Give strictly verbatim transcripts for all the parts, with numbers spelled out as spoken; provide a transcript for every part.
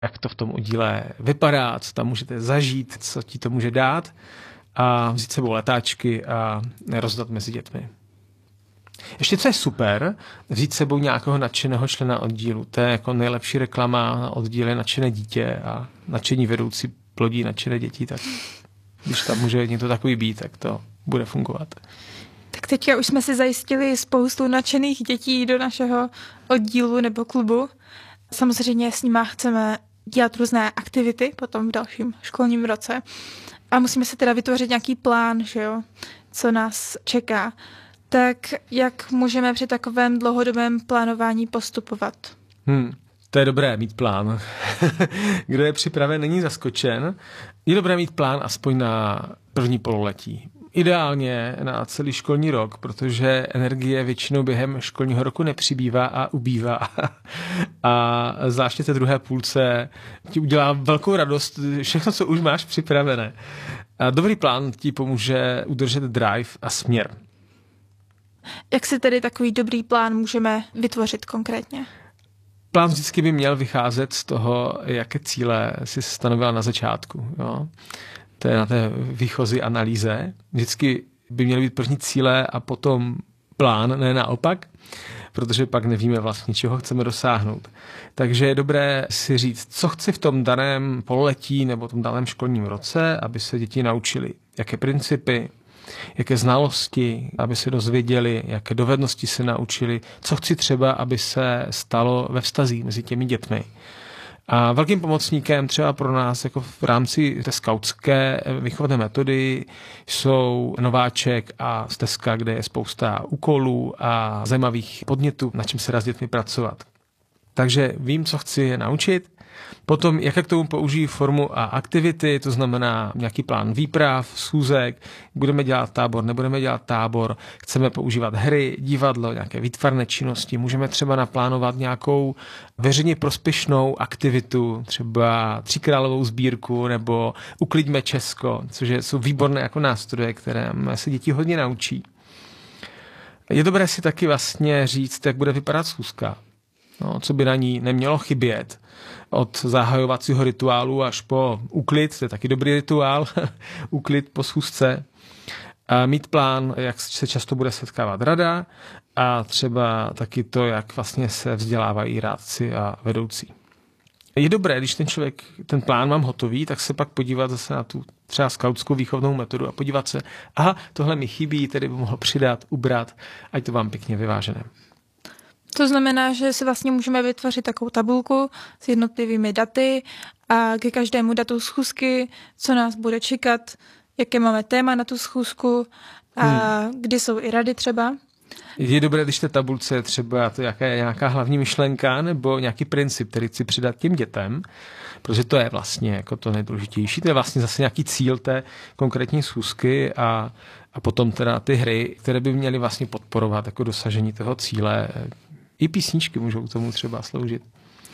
jak to v tom oddíle vypadá, co tam můžete zažít, co ti to může dát a vzít sebou letáčky a rozdat mezi dětmi. Ještě co je super, vzít sebou nějakého nadšeného člena oddílu. To je jako nejlepší reklama na oddíle nadšené dítě a nadšení vedoucí plodí nadšené děti, tak když tam může někdo takový být, tak to bude fungovat. Tak teďka už jsme si zajistili spoustu nadšených dětí do našeho oddílu nebo klubu. Samozřejmě s nima chceme dělat různé aktivity potom v dalším školním roce. A musíme se teda vytvořit nějaký plán, že jo, co nás čeká. Tak jak můžeme při takovém dlouhodobém plánování postupovat? Hmm, to je dobré mít plán. Kdo je připraven, není zaskočen. Je dobré mít plán aspoň na první pololetí. Ideálně na celý školní rok, protože energie většinou během školního roku nepřibývá a ubývá. A zvláště té druhé půlce ti udělá velkou radost všechno, co už máš připravené. A dobrý plán ti pomůže udržet drive a směr. Jak si tedy takový dobrý plán můžeme vytvořit konkrétně? Plán vždycky by měl vycházet z toho, jaké cíle si stanovila na začátku. Jo? To je na té výchozí analýze. Vždycky by měly být první cíle a potom plán, ne naopak, protože pak nevíme vlastně, čeho chceme dosáhnout. Takže je dobré si říct, co chci v tom daném pololetí nebo tom daném školním roce, aby se děti naučili, jaké principy, jaké znalosti, aby se dozvěděli, jaké dovednosti se naučili, co chci třeba, aby se stalo ve vztazích mezi těmi dětmi. A velkým pomocníkem třeba pro nás jako v rámci té skautské výchovné metody jsou Nováček a Stezka, kde je spousta úkolů a zajímavých podnětů, na čem se dá s dětmi pracovat. Takže vím, co chci je naučit. Potom, jak k tomu použijí formu a aktivity, to znamená nějaký plán výprav, schůzek, budeme dělat tábor, nebudeme dělat tábor, chceme používat hry, divadlo, nějaké výtvarné činnosti, můžeme třeba naplánovat nějakou veřejně prospěšnou aktivitu, třeba tříkrálovou sbírku nebo Uklidíme Česko, což jsou výborné jako nástroje, které se děti hodně naučí. Je dobré si taky vlastně říct, jak bude vypadat schůzka. No, co by na ní nemělo chybět. Od zahajovacího rituálu až po úklid, to je taky dobrý rituál, úklid po schůzce. A mít plán, jak se často bude setkávat rada a třeba taky to, jak vlastně se vzdělávají rádci a vedoucí. Je dobré, když ten člověk, ten plán mám hotový, tak se pak podívat zase na tu třeba skautskou výchovnou metodu a podívat se, aha, tohle mi chybí, tedy by mohl přidat, ubrat, ať to vám pěkně vyvážené. To znamená, že si vlastně můžeme vytvořit takovou tabulku s jednotlivými daty a ke každému datu schůzky, co nás bude čekat, jaké máme téma na tu schůzku a hmm. kdy jsou i rady třeba. Je dobré, když té tabulce je třeba to jaká, nějaká hlavní myšlenka nebo nějaký princip, který chci přidat těm dětem, protože to je vlastně jako to nejdůležitější. To je vlastně zase nějaký cíl té konkrétní schůzky a, a potom teda ty hry, které by měly vlastně podporovat jako dosažení toho cíle. I písničky můžou k tomu třeba sloužit.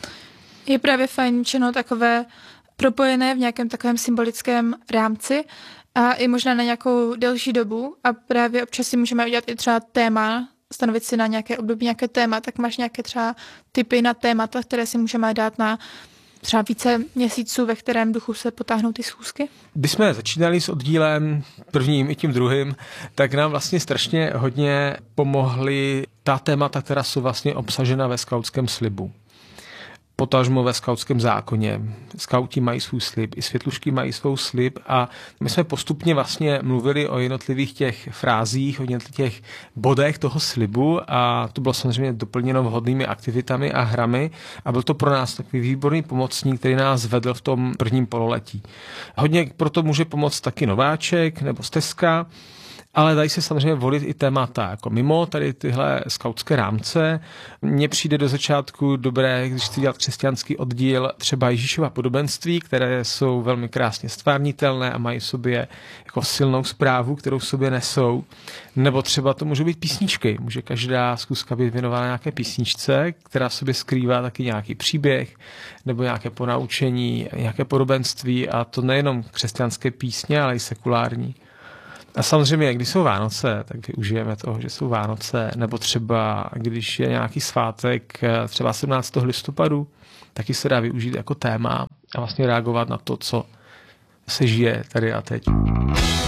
Je právě fajn čeno takové propojené v nějakém takovém symbolickém rámci a i možná na nějakou delší dobu a právě občas si můžeme udělat i třeba téma, stanovit si na nějaké období nějaké téma, tak máš nějaké třeba tipy na témata, které si můžeme dát na třeba více měsíců, ve kterém duchu se potáhnou ty schůzky? Když jsme začínali s oddílem prvním i tím druhým, tak nám vlastně strašně hodně pomohly ta témata, která jsou vlastně obsažena ve skautském slibu. Potažmo ve skautském zákoně. Skauti mají svůj slib, i světlušky mají svou slib a my jsme postupně vlastně mluvili o jednotlivých těch frázích, o jednotlivých těch bodech toho slibu a to bylo samozřejmě doplněno vhodnými aktivitami a hrami a byl to pro nás takový výborný pomocník, který nás vedl v tom prvním pololetí. Hodně proto může pomoct taky Nováček nebo Stezka, ale dají se samozřejmě volit i témata jako mimo tady tyhle skautské rámce. Mně přijde do začátku dobré, když chci dělat křesťanský oddíl, třeba Ježíšova podobenství, které jsou velmi krásně stvárnitelné a mají v sobě jako silnou zprávu, kterou v sobě nesou. Nebo třeba to můžou být písničky. Může každá schůzka být věnována nějaké písničce, která v sobě skrývá taky nějaký příběh nebo nějaké ponaučení, nějaké podobenství a to nejenom křesťanské písně, ale i sekulární. A samozřejmě, když jsou Vánoce, tak využijeme toho, že jsou Vánoce, nebo třeba když je nějaký svátek, třeba sedmnáctého listopadu, taky se dá využít jako téma a vlastně reagovat na to, co se žije tady a teď.